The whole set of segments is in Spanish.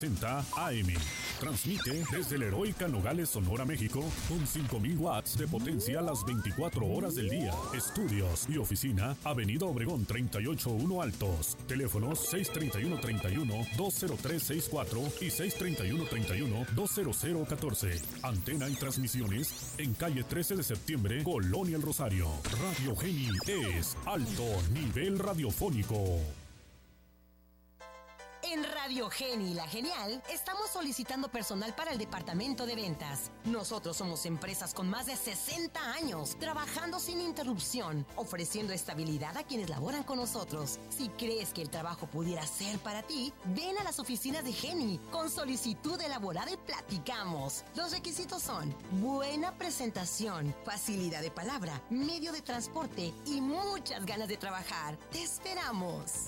60 AM. Transmite desde la heroica Nogales, Sonora, México, con 5,000 watts de potencia las 24 horas del día. Estudios y oficina, Avenida Obregón 381 Altos. Teléfonos 631-31-20364 y 631-31-20014. Antena y transmisiones en calle 13 de septiembre, Colonia El Rosario. Radio Geni es alto nivel radiofónico. En Radio Geni La Genial, estamos solicitando personal para el departamento de ventas. Nosotros somos empresas con más de 60 años, trabajando sin interrupción, ofreciendo estabilidad a quienes laboran con nosotros. Si crees que el trabajo pudiera ser para ti, ven a las oficinas de Geni con solicitud elaborada y platicamos. Los requisitos son buena presentación, facilidad de palabra, medio de transporte y muchas ganas de trabajar. ¡Te esperamos!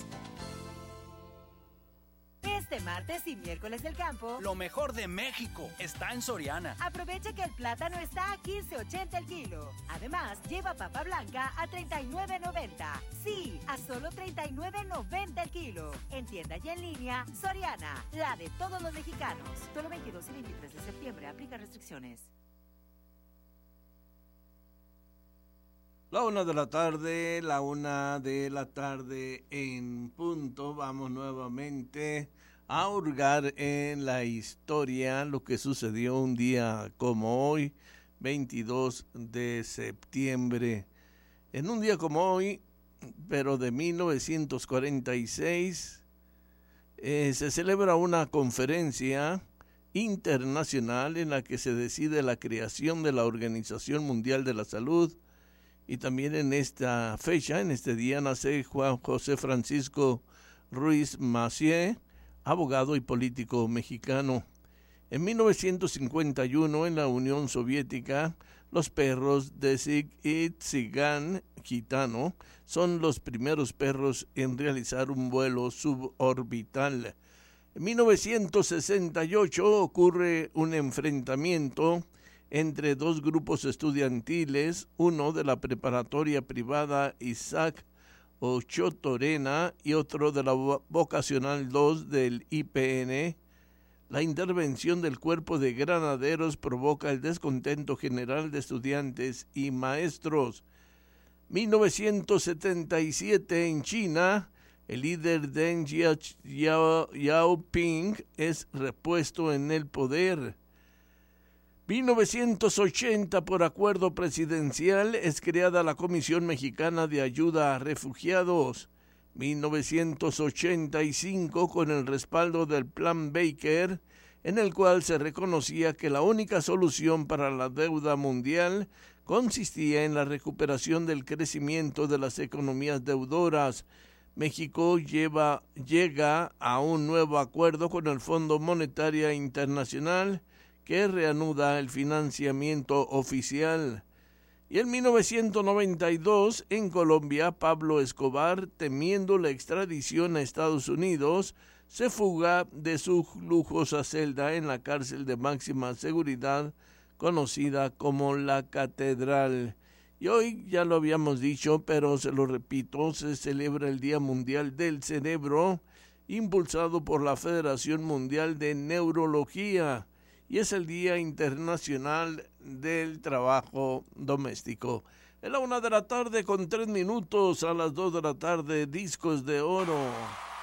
Este martes y miércoles del campo, lo mejor de México está en Soriana. Aprovecha que el plátano está a $15.80 el kilo. Además, lleva papa blanca a $39.90. Sí, a solo $39.90 el kilo. En tienda y en línea, Soriana, la de todos los mexicanos. Solo 22 y 23 de septiembre, aplica restricciones. La una de la tarde en punto. Vamos nuevamente a hurgar en la historia, lo que sucedió un día como hoy, 22 de septiembre. En un día como hoy, pero de 1946, se celebra una conferencia internacional en la que se decide la creación de la Organización Mundial de la Salud. Y también en esta fecha, en este día, nace Juan José Francisco Ruiz Massieu, abogado y político mexicano. En 1951, en la Unión Soviética, los perros de Tzigán gitano son los primeros perros en realizar un vuelo suborbital. En 1968 ocurre un enfrentamiento entre dos grupos estudiantiles, uno de la preparatoria privada Isaac Ochotorena y otro de la vocacional 2 del IPN. La intervención del cuerpo de granaderos provoca el descontento general de estudiantes y maestros. 1977 en China, el líder Deng Xiaoping es repuesto en el poder. 1980, por acuerdo presidencial, es creada la Comisión Mexicana de Ayuda a Refugiados. 1985, con el respaldo del Plan Baker, en el cual se reconocía que la única solución para la deuda mundial consistía en la recuperación del crecimiento de las economías deudoras. México llega a un nuevo acuerdo con el Fondo Monetario Internacional, que reanuda el financiamiento oficial. Y en 1992, en Colombia, Pablo Escobar, temiendo la extradición a Estados Unidos, se fuga de su lujosa celda en la cárcel de máxima seguridad, conocida como La Catedral. Y hoy, ya lo habíamos dicho, pero se lo repito, se celebra el Día Mundial del Cerebro, impulsado por la Federación Mundial de Neurología, y es el Día Internacional del Trabajo Doméstico. En la 1 de la tarde con 3 minutos, a las 2 de la tarde, Discos de Oro.